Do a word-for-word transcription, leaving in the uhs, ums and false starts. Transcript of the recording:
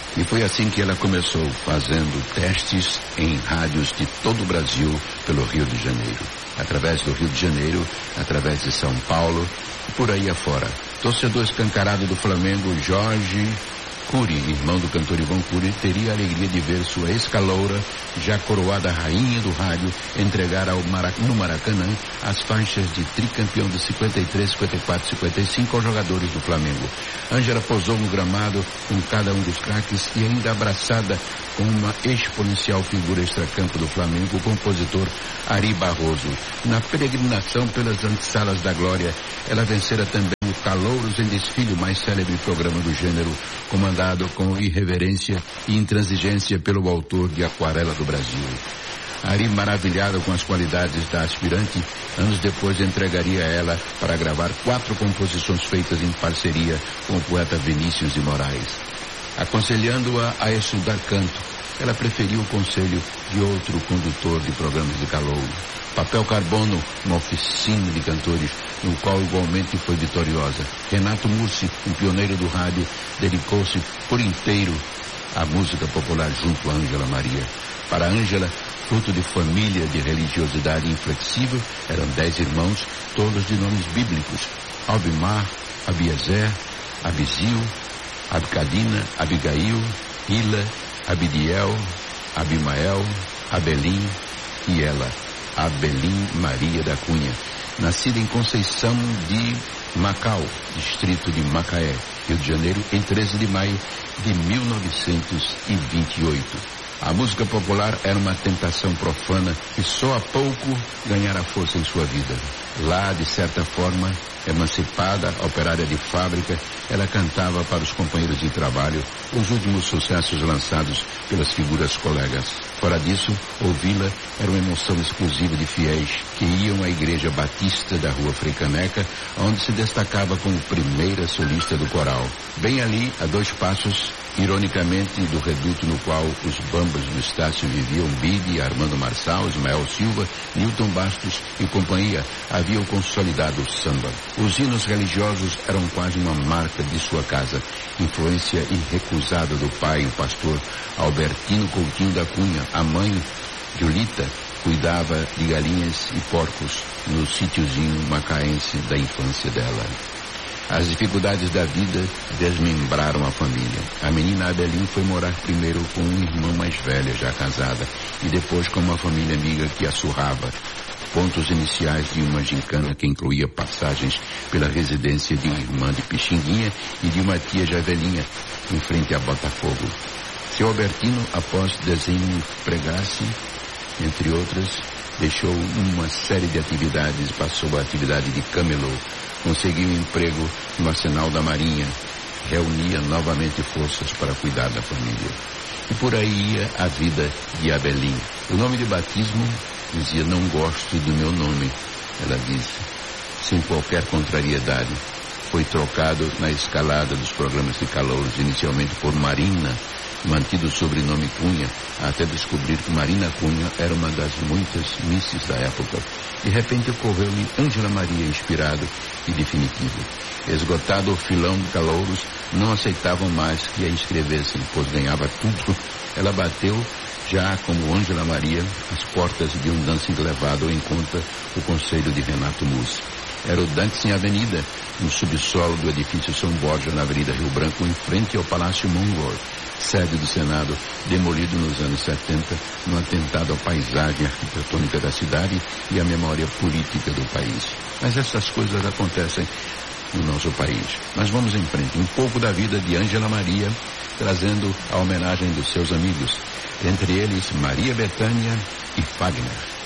E foi assim que ela começou, fazendo testes em rádios de todo o Brasil, pelo Rio de Janeiro. Através do Rio de Janeiro, através de São Paulo e por aí afora. Torcedor escancarado do Flamengo, Jorge Cury, irmão do cantor Ivan Cury, teria a alegria de ver sua ex-caloura, já coroada rainha do rádio, entregar ao Marac... no Maracanã as faixas de tricampeão de cinquenta e três, cinquenta e quatro, cinquenta e cinco aos jogadores do Flamengo. Ângela posou no gramado com cada um dos craques e ainda abraçada com uma exponencial figura extracampo do Flamengo, o compositor Ari Barroso. Na peregrinação pelas antessalas da glória, ela vencera também o Calouros em Desfile, o mais célebre programa do gênero, comandado com irreverência e intransigência pelo autor de Aquarela do Brasil. Ari, maravilhada com as qualidades da aspirante, anos depois entregaria a ela para gravar quatro composições feitas em parceria com o poeta Vinícius de Moraes. Aconselhando-a a estudar canto, ela preferiu o conselho de outro condutor de programas de calouro. Papel Carbono, uma oficina de cantores, no qual igualmente foi vitoriosa. Renato Mussi, um pioneiro do rádio, dedicou-se por inteiro à música popular junto a Ângela Maria. Para Ângela, fruto de família de religiosidade inflexível, eram dez irmãos, todos de nomes bíblicos: Albimar, Abiezer, Abizil, Abcadina, Abigail, Hila, Abidiel, Abimael, Abelim e ela, Abelim Maria da Cunha, nascida em Conceição de Macau, distrito de Macaé, Rio de Janeiro, em treze de maio de mil novecentos e vinte e oito. A música popular era uma tentação profana e só há pouco ganhara força em sua vida. Lá, de certa forma, emancipada, operária de fábrica, ela cantava para os companheiros de trabalho os últimos sucessos lançados pelas figuras colegas. Fora disso, ouvi-la era uma emoção exclusiva de fiéis que iam à Igreja Batista da Rua Frei Caneca, onde se destacava como primeira solista do coral. Bem ali, a dois passos, ironicamente, do reduto no qual os bambas do Estácio viviam, Bide, Armando Marçal, Ismael Silva, Newton Bastos e companhia, haviam consolidado o samba. Os hinos religiosos eram quase uma marca de sua casa, influência irrecusada do pai, o pastor Albertino Coutinho da Cunha. A mãe, Julita, cuidava de galinhas e porcos no sítiozinho macaense da infância dela. As dificuldades da vida desmembraram a família. A menina Abelim foi morar primeiro com uma irmã mais velha, já casada, e depois com uma família amiga que a surrava. Pontos iniciais de uma gincana que incluía passagens pela residência de uma irmã de Pixinguinha e de uma tia Javelinha, em frente a Botafogo. Seu Albertino, após desempregar-se, entre outras, deixou uma série de atividades e passou a atividade de camelô. Conseguiu um emprego no Arsenal da Marinha, reunia novamente forças para cuidar da família. E por aí ia a vida de Abelim. O nome de batismo dizia: não gosto do meu nome, ela disse, sem qualquer contrariedade. Foi trocado na escalada dos programas de calouros, inicialmente por Marina, mantido o sobrenome Cunha, até descobrir que Marina Cunha era uma das muitas misses da época. De repente ocorreu-lhe Ângela Maria, inspirado e definitivo. Esgotado o filão de calouros, não aceitavam mais que a inscrevessem, pois ganhava tudo. Ela bateu, já como Ângela Maria, as portas de um dancing levado em conta o conselho de Renato Mussi. Era o Dancing Avenida, no subsolo do edifício São Borja, na Avenida Rio Branco, em frente ao Palácio Mongol, sede do Senado, demolido nos anos setenta, no atentado à paisagem arquitetônica da cidade e à memória política do país. Mas essas coisas acontecem no nosso país. Mas vamos em frente. Um pouco da vida de Ângela Maria, trazendo a homenagem dos seus amigos, entre eles Maria Bethânia e Fagner.